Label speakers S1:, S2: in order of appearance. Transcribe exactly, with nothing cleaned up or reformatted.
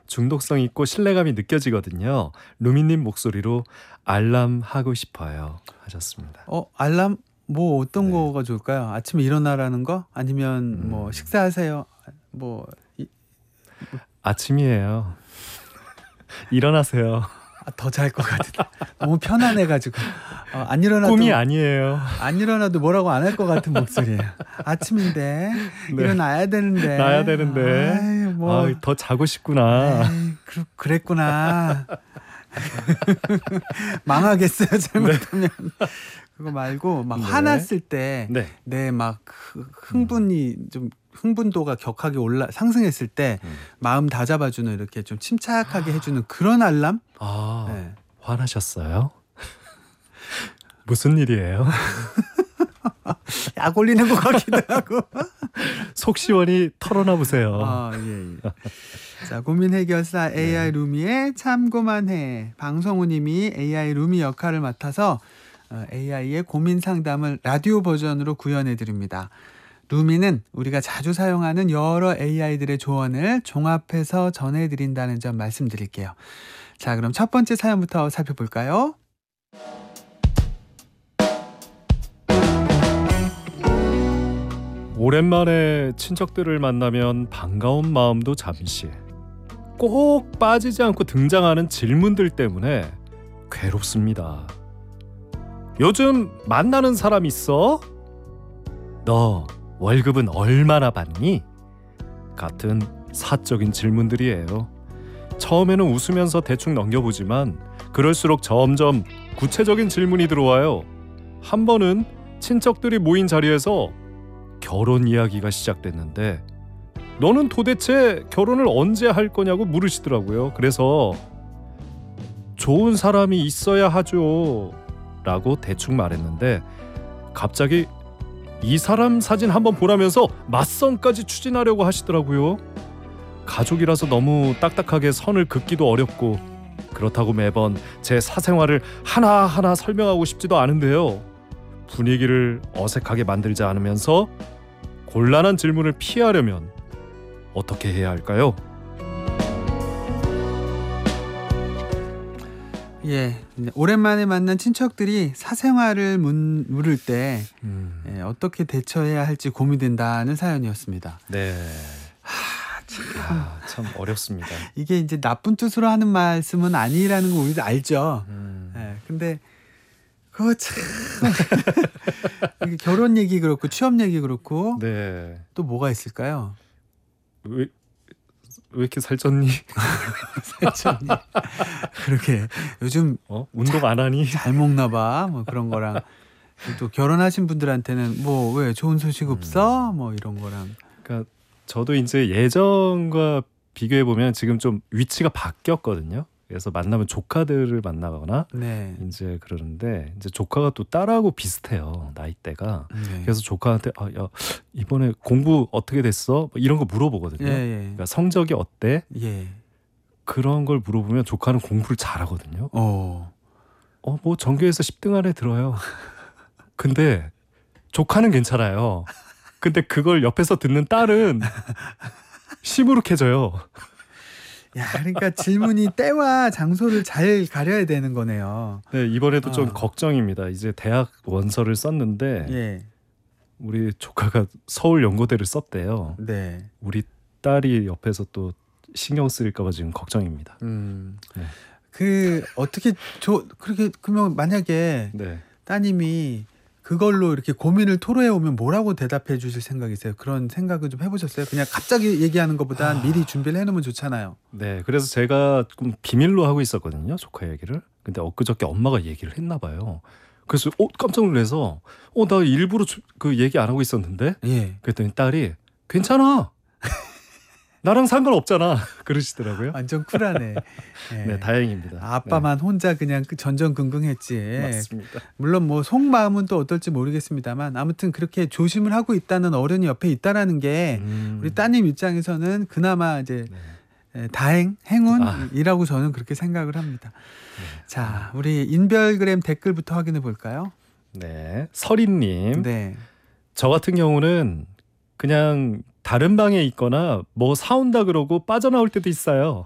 S1: 중독성 있고 신뢰감이 느껴지거든요. 루미님 목소리로 알람 하고 싶어요 하셨습니다.
S2: 어 알람 뭐 어떤
S1: 네.
S2: 거가 좋을까요? 아침에 일어나라는 거? 아니면
S1: 음.
S2: 뭐 식사하세요? 뭐 이,
S1: 아침이에요. 일어나세요.
S2: 더 잘 것 같은. 너무 편안해가지고 어, 안 일어나도
S1: 꿈이 아니에요.
S2: 안 일어나도 뭐라고 안 할 것 같은 목소리예요. 아침인데
S1: 네.
S2: 일어나야 되는데
S1: 나야 되는데
S2: 아이, 뭐
S1: 아, 더 자고 싶구나.
S2: 에이, 그, 그랬구나. 망하겠어요 잘못하면. 네. 그거 말고 막
S1: 네.
S2: 화났을 때
S1: 네.
S2: 내 막 흥분이 좀 흥분도가 격하게 올라 상승했을 때
S1: 음.
S2: 마음 다잡아주는 이렇게 좀 침착하게 해주는 그런 알람?
S1: 아,
S2: 네.
S1: 화나셨어요? 무슨 일이에요?
S2: 약 올리는 것 같기도 하고.
S1: 속 시원히 털어놔 보세요.
S2: 아, 예, 예. 자, 고민 해결사 에이아이 루미의 참고만 해. 방성우님이 에이아이 루미 역할을 맡아서 에이아이의 고민 상담을 라디오 버전으로 구현해 드립니다. 루미는 우리가 자주 사용하는 여러 에이아이들의 조언을 종합해서 전해드린다는 점 말씀드릴게요. 자, 그럼 첫 번째 사연부터 살펴볼까요?
S1: 오랜만에 친척들을 만나면 반가운 마음도 잠시 꼭 빠지지 않고 등장하는 질문들 때문에 괴롭습니다. 요즘 만나는 사람 있어? 너 월급은 얼마나 받니? 같은 사적인 질문들이에요. 처음에는 웃으면서 대충 넘겨보지만 그럴수록 점점 구체적인 질문이 들어와요. 한 번은 친척들이 모인 자리에서 결혼 이야기가 시작됐는데 너는 도대체 결혼을 언제 할 거냐고 물으시더라고요. 그래서 좋은 사람이 있어야 하죠 라고 대충 말했는데 갑자기 이 사람 사진 한번 보라면서 맞선까지 추진하려고 하시더라고요. 가족이라서 너무 딱딱하게 선을 긋기도 어렵고 그렇다고 매번 제 사생활을 하나하나 설명하고 싶지도 않은데요. 분위기를 어색하게 만들지 않으면서 곤란한 질문을 피하려면 어떻게 해야 할까요?
S2: 예, 오랜만에 만난 친척들이 사생활을 문, 물을 때
S1: 음.
S2: 예, 어떻게 대처해야 할지 고민된다는 사연이었습니다.
S1: 네.
S2: 하, 참.
S1: 아, 참 어렵습니다.
S2: 이게 이제 나쁜 뜻으로 하는 말씀은 아니라는 거 우리도 알죠.
S1: 음.
S2: 예, 근데 그거 참 이게 결혼 얘기 그렇고 취업 얘기 그렇고
S1: 네.
S2: 또 뭐가 있을까요?
S1: 왜, 왜 이렇게 살쪘니?
S2: 그렇게 요즘
S1: 어? 운동 안 하니?
S2: 잘 먹나 봐. 뭐 그런 거랑 또 결혼하신 분들한테는 뭐 왜 좋은 소식 없어? 뭐 이런 거랑.
S1: 그러니까 저도 이제 예전과 비교해 보면 지금 좀 위치가 바뀌었거든요. 그래서 만나면 조카들을 만나거나
S2: 네.
S1: 이제 그러는데 이제 조카가 또 딸하고 비슷해요. 나이대가.
S2: 네.
S1: 그래서 조카한테 아, 야, 이번에 공부 어떻게 됐어? 뭐 이런 거 물어보거든요.
S2: 예, 예.
S1: 그러니까 성적이 어때?
S2: 예.
S1: 그런 걸 물어보면 조카는 공부를 잘하거든요.
S2: 어.
S1: 어, 뭐 전교에서 십 등 안에 들어요. 근데 조카는 괜찮아요. 근데 그걸 옆에서 듣는 딸은 시무룩해져요.
S2: 야, 그러니까 질문이 때와 장소를 잘 가려야 되는 거네요.
S1: 네, 이번에도
S2: 어.
S1: 좀 걱정입니다. 이제 대학 원서를 썼는데
S2: 예.
S1: 우리 조카가 서울 연고대를 썼대요.
S2: 네.
S1: 우리 딸이 옆에서 또 신경 쓰일까 봐 지금 걱정입니다.
S2: 음.
S1: 네.
S2: 그 어떻게 저 그렇게 그러면 만약에
S1: 네.
S2: 따님이 그걸로 이렇게 고민을 토로해 오면 뭐라고 대답해 주실 생각이세요? 그런 생각을 좀 해보셨어요? 그냥 갑자기 얘기하는 것보단
S1: 아...
S2: 미리 준비를 해놓으면 좋잖아요.
S1: 네, 그래서 제가 좀 비밀로 하고 있었거든요, 조카 얘기를. 근데 엊그저께 엄마가 얘기를 했나 봐요. 그래서 어 깜짝 놀라서 어 나 일부러 주, 그 얘기 안 하고 있었는데.
S2: 예.
S1: 그랬더니 딸이 괜찮아. 나랑 상관없잖아. 그러시더라고요.
S2: 완전 쿨하네. 예.
S1: 네, 다행입니다.
S2: 아빠만 네. 혼자 그냥 전전긍긍했지.
S1: 맞습니다.
S2: 물론 뭐 속마음은 또 어떨지 모르겠습니다만 아무튼 그렇게 조심을 하고 있다는 어른이 옆에 있다라는 게
S1: 음...
S2: 우리 따님 입장에서는 그나마 이제
S1: 네.
S2: 다행, 행운이라고 아. 저는 그렇게 생각을 합니다. 네. 자, 우리 인별그램 댓글부터 확인해 볼까요?
S1: 네, 서린님.
S2: 네.
S1: 저 같은 경우는 그냥 다른 방에 있거나 뭐 사온다 그러고 빠져나올 때도 있어요.